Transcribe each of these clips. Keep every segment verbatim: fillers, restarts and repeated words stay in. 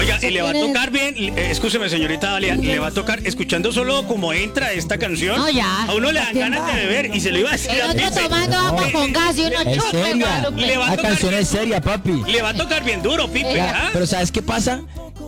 Oiga, y le va a tocar bien, eh, escúcheme señorita Dalia, le va a tocar escuchando solo como entra esta canción. No, ya. A uno le dan ganas de beber y se lo iba a decir El a otro Pipe. tomando agua con gas y uno Es chupe, seria. Guadalupe. Le va a La tocar canción bien- es seria, papi. Le va a tocar bien duro, Pipe. ¿ah? Pero ¿sabes qué pasa?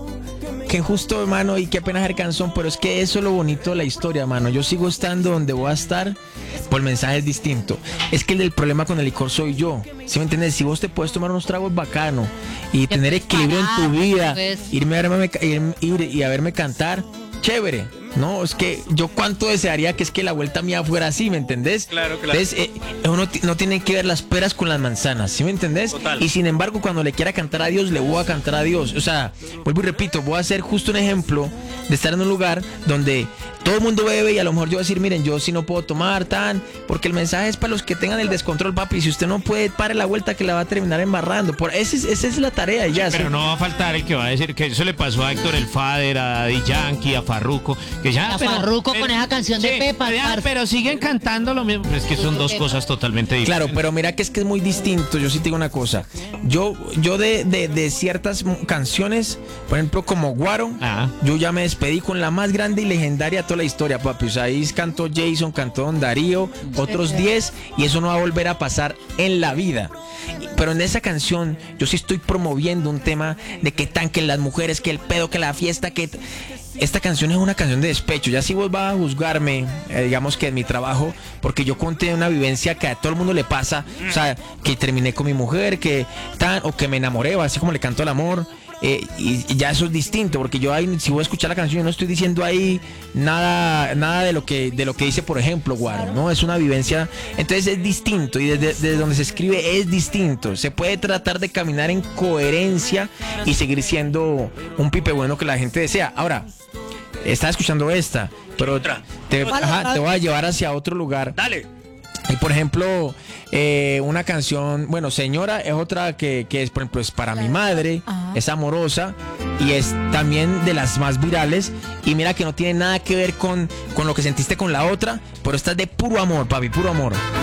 Que justo, hermano, y qué pena hacer canción, pero es que eso es lo bonito de la historia, hermano. Yo sigo estando donde voy a estar, por el mensaje es distinto. Es que el del problema con el licor soy yo. ¿Sí me entiendes? Si vos te puedes tomar unos tragos bacano y tener equilibrio en tu vida, pues. irme a verme, ir- ir y a verme cantar, chévere. No, es que yo cuánto desearía que es que la vuelta mía fuera así, ¿me entendés? Claro, claro. Entonces, eh, uno t- no tiene que ver las peras con las manzanas, ¿sí me entendés? Total. Y sin embargo, cuando le quiera cantar a Dios, le voy a cantar a Dios. O sea, vuelvo y repito, voy a hacer justo un ejemplo de estar en un lugar donde todo el mundo bebe y a lo mejor yo voy a decir, miren, yo sí no puedo tomar tan, porque el mensaje es para los que tengan el descontrol, papi. Si usted no puede, pare la vuelta que la va a terminar embarrando. Por, ese es- esa es la tarea y ya. Pero ¿sí? no va a faltar el que va a decir que eso le pasó a Héctor el Fader, a Daddy Yankee, a Farruko, que ya A pero- Farruko pero- con esa canción de sí, Pepa, ya, parce. pero siguen cantando lo mismo. Es que son dos cosas totalmente diferentes. Claro, pero mira que es que es muy distinto. Yo sí te digo una cosa. Yo, yo de, de, de ciertas m- canciones, por ejemplo, como Guaro, Ah. yo ya me despedí con la más grande y legendaria de toda la historia, papi. O sea, ahí cantó Jason, cantó Don Darío, otros diez, y eso no va a volver a pasar en la vida. Pero en esa canción, yo sí estoy promoviendo un tema de que tanquen las mujeres, que el pedo, que la fiesta, que. Esta canción es una canción de despecho. Ya si vos vas a juzgarme, eh, digamos que en mi trabajo, porque yo conté una vivencia que a todo el mundo le pasa, o sea, que terminé con mi mujer, que tan, o que me enamoré, o así como le canto el amor, eh, y, y ya eso es distinto, porque yo ahí, si voy a escuchar la canción, yo no estoy diciendo ahí nada, nada de lo que, de lo que dice, por ejemplo, Guaro, ¿no? Es una vivencia, entonces es distinto, y desde, desde donde se escribe es distinto. Se puede tratar de caminar en coherencia y seguir siendo un Pipe bueno que la gente desea. Ahora, estaba escuchando esta, pero otra? te, ¿Cuál ajá, otra? te voy a llevar hacia otro lugar. Dale. Y por ejemplo, eh, una canción, bueno, Señora es otra que, que es, por ejemplo, es para mi madre, Ajá. es amorosa y es también de las más virales. Y mira que no tiene nada que ver con, con lo que sentiste con la otra, pero esta es de puro amor, papi, puro amor.